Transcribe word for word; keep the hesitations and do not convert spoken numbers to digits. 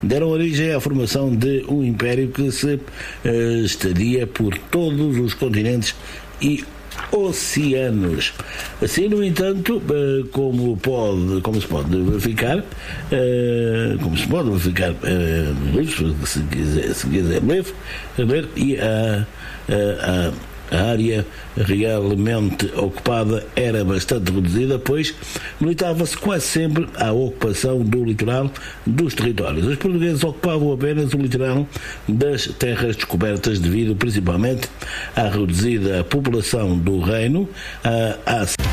deram origem à formação de um império que se uh, estaria por todos os continentes e oceanos. Assim, no entanto, uh, como, pode, como se pode verificar, uh, como se pode verificar uh, nos livros, se quiser, se quiser ler, ler e a uh, uh, A área realmente ocupada era bastante reduzida, pois limitava-se quase sempre à ocupação do litoral dos territórios. Os portugueses ocupavam apenas o litoral das terras descobertas devido principalmente à reduzida população do reino, à, à